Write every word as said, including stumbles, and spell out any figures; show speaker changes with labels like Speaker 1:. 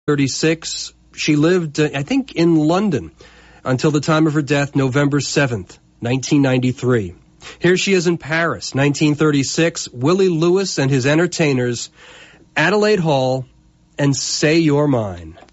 Speaker 1: thirty-six. She lived, uh, I think, in London until the time of her death, November seventh, nineteen ninety-three. Here she is in Paris, nineteen thirty-six, Willie Lewis and his entertainers, Adelaide Hall, and Say You're Mine.